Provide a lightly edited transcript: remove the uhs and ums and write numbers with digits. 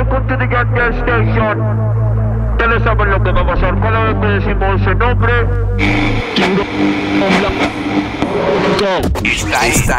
welcome to the Gas Station. Ustedes saben lo que va a pasar cada vez que decimos ese nombre. Esta